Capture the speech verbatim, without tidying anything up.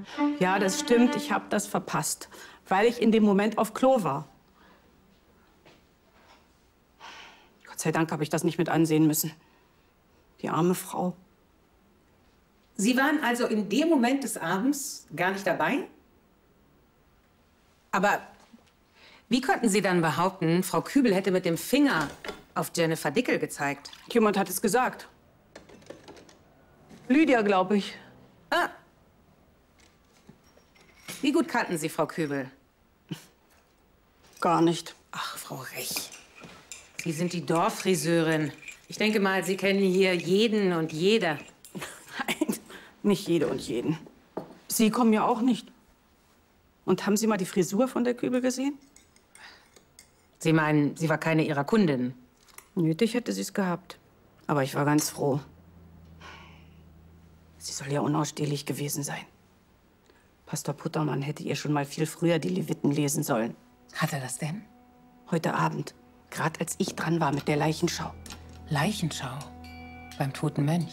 Ja, das stimmt. Ich habe das verpasst, weil ich in dem Moment auf Klo war. Gott sei Dank habe ich das nicht mit ansehen müssen. Die arme Frau. Sie waren also in dem Moment des Abends gar nicht dabei? Aber wie konnten Sie dann behaupten, Frau Kübel hätte mit dem Finger auf Jennifer Dickel gezeigt? Jemand hat es gesagt. Lydia, glaube ich. Ah. Wie gut kannten Sie Frau Kübel? Gar nicht. Ach, Frau Rech. Sie sind die Dorffriseurin. Ich denke mal, Sie kennen hier jeden und jede. Nein, nicht jede und jeden. Sie kommen ja auch nicht. Und haben Sie mal die Frisur von der Kübel gesehen? Sie meinen, sie war keine Ihrer Kundinnen? Nötig hätte sie es gehabt. Aber ich war ganz froh. Sie soll ja unausstehlich gewesen sein. Pastor Puttermann hätte ihr schon mal viel früher die Leviten lesen sollen. Hat er das denn? Heute Abend, gerade als ich dran war mit der Leichenschau. Leichenschau? Beim toten Mönch?